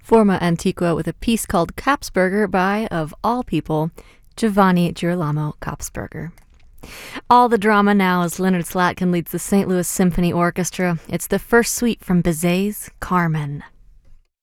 Forma Antiqua with a piece called Capsberger by, of all people, Giovanni Girolamo Capsberger. All the drama now as Leonard Slatkin leads the St. Louis Symphony Orchestra. It's the first suite from Bizet's Carmen.